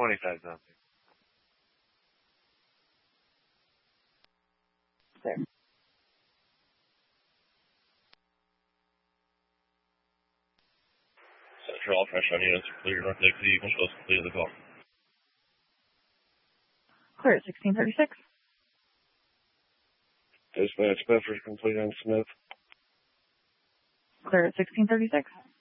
25,000. There. Central, all fresh on units are clear. North exit, you can show us clear the call. Clear at 1636. Dispatch, Bedford complete on Smith. Clear at 1636.